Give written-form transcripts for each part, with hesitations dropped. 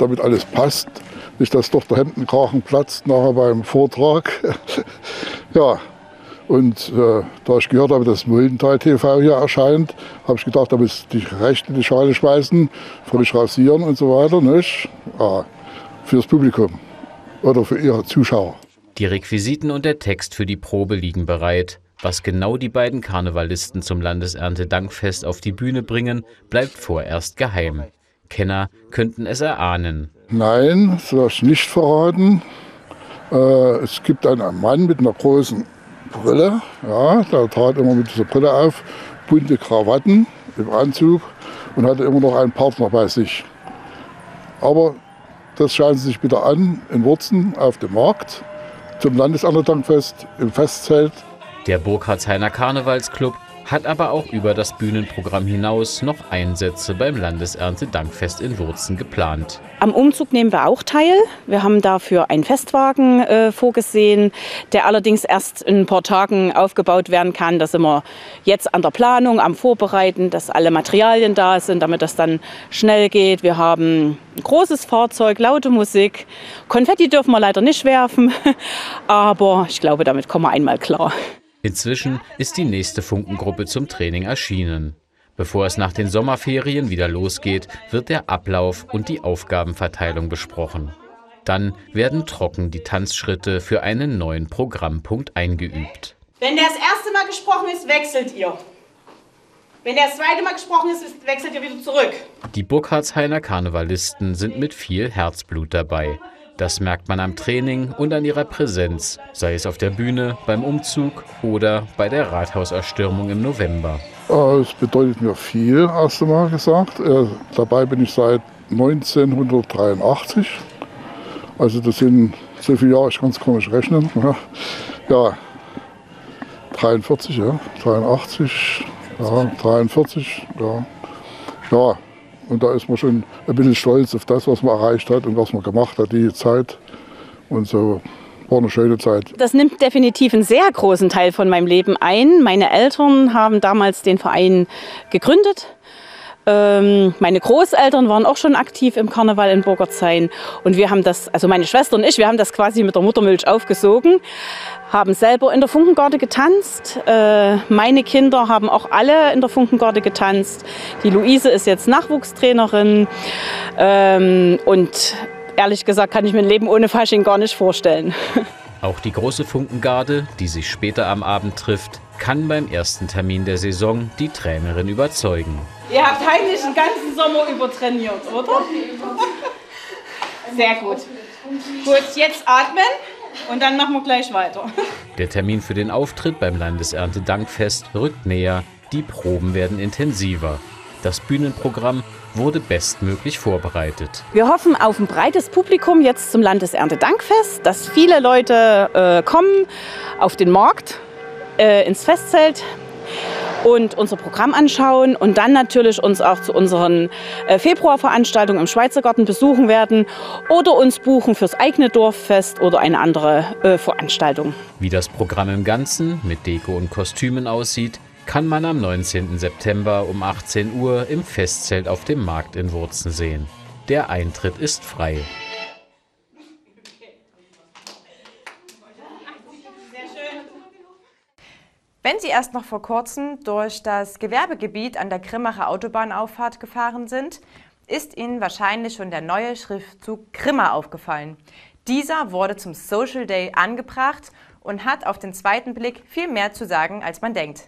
damit alles passt. Nicht, dass doch der Hemdenkragen platzt nachher beim Vortrag. Ja, und da ich gehört habe, dass Muldental TV hier erscheint, habe ich gedacht, da muss ich die Rechte in die Schale schmeißen, frisch rasieren und so weiter. Nicht? Ja, fürs Publikum oder für ihre Zuschauer. Die Requisiten und der Text für die Probe liegen bereit. Was genau die beiden Karnevalisten zum Landeserntedankfest auf die Bühne bringen, bleibt vorerst geheim. Kenner könnten es erahnen. Nein, das soll ich nicht verraten. Es gibt einen Mann mit einer großen Brille. Ja, der trat immer mit dieser Brille auf, bunte Krawatten im Anzug und hatte immer noch einen Partner bei sich. Aber das schauen Sie sich wieder an in Wurzen auf dem Markt zum Landeserntedankfest im Festzelt. Der Burkhardshainer Karnevalsclub hat aber auch über das Bühnenprogramm hinaus noch Einsätze beim Landeserntedankfest in Wurzen geplant. Am Umzug nehmen wir auch teil. Wir haben dafür einen Festwagen vorgesehen, der allerdings erst in ein paar Tagen aufgebaut werden kann. Da sind wir jetzt an der Planung, am Vorbereiten, dass alle Materialien da sind, damit das dann schnell geht. Wir haben ein großes Fahrzeug, laute Musik. Konfetti dürfen wir leider nicht werfen, aber ich glaube, damit kommen wir einmal klar. Inzwischen ist die nächste Funkengruppe zum Training erschienen. Bevor es nach den Sommerferien wieder losgeht, wird der Ablauf und die Aufgabenverteilung besprochen. Dann werden trocken die Tanzschritte für einen neuen Programmpunkt eingeübt. Wenn der das erste Mal gesprochen ist, wechselt ihr. Wenn der das zweite Mal gesprochen ist, wechselt ihr wieder zurück. Die Burkhardshainer Karnevalisten sind mit viel Herzblut dabei. Das merkt man am Training und an ihrer Präsenz, sei es auf der Bühne, beim Umzug oder bei der Rathauserstürmung im November. Es bedeutet mir viel, erst einmal gesagt. Dabei bin ich seit 1983. Also das sind so viele Jahre, ich kann es komisch rechnen. Ja, 43, ja, 83, ja, 43, ja. Ja. Und da ist man schon ein bisschen stolz auf das, was man erreicht hat und was man gemacht hat, die Zeit. Und so war eine schöne Zeit. Das nimmt definitiv einen sehr großen Teil von meinem Leben ein. Meine Eltern haben damals den Verein gegründet. Meine Großeltern waren auch schon aktiv im Karneval in Burkhardshain. Und wir haben das, also meine Schwester und ich, wir haben das quasi mit der Muttermilch aufgesogen. Haben selber in der Funkengarde getanzt. Meine Kinder haben auch alle in der Funkengarde getanzt. Die Luise ist jetzt Nachwuchstrainerin. Und ehrlich gesagt kann ich mir ein Leben ohne Fasching gar nicht vorstellen. Auch die große Funkengarde, die sich später am Abend trifft, kann beim ersten Termin der Saison die Trainerin überzeugen. Ihr habt heimlich den ganzen Sommer übertrainiert, oder? Sehr gut. Gut, jetzt atmen. Und dann machen wir gleich weiter. Der Termin für den Auftritt beim Landeserntedankfest rückt näher. Die Proben werden intensiver. Das Bühnenprogramm wurde bestmöglich vorbereitet. Wir hoffen auf ein breites Publikum jetzt zum Landeserntedankfest, dass viele Leute kommen auf den Markt, ins Festzelt und unser Programm anschauen und dann natürlich uns auch zu unseren Februarveranstaltungen im Schweizergarten besuchen werden oder uns buchen fürs eigene Dorffest oder eine andere Veranstaltung. Wie das Programm im Ganzen mit Deko und Kostümen aussieht, kann man am 19. September um 18 Uhr im Festzelt auf dem Markt in Wurzen sehen. Der Eintritt ist frei. Wenn Sie erst noch vor kurzem durch das Gewerbegebiet an der Grimmacher Autobahnauffahrt gefahren sind, ist Ihnen wahrscheinlich schon der neue Schriftzug Grimma aufgefallen. Dieser wurde zum Social Day angebracht und hat auf den zweiten Blick viel mehr zu sagen, als man denkt.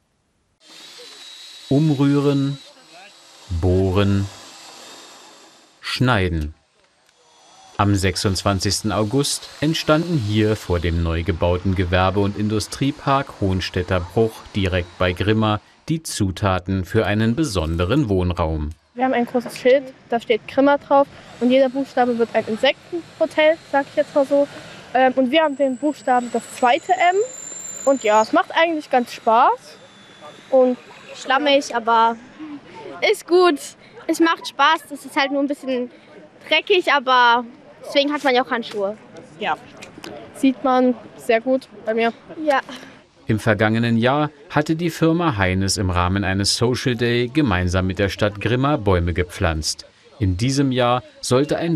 Umrühren, bohren, schneiden. Am 26. August entstanden hier vor dem neu gebauten Gewerbe- und Industriepark Hohenstädter Bruch direkt bei Grimma die Zutaten für einen besonderen Wohnraum. Wir haben ein großes Schild, da steht Grimma drauf und jeder Buchstabe wird ein Insektenhotel, sag ich jetzt mal so. Und wir haben den Buchstaben das zweite M und ja, es macht eigentlich ganz Spaß. Und schlammig, aber ist gut. Es macht Spaß, es ist halt nur ein bisschen dreckig, aber deswegen hat man ja auch Handschuhe. Ja, sieht man sehr gut bei mir. Ja. Im vergangenen Jahr hatte die Firma Heines im Rahmen eines Social Day gemeinsam mit der Stadt Grimma Bäume gepflanzt. In diesem Jahr sollte ein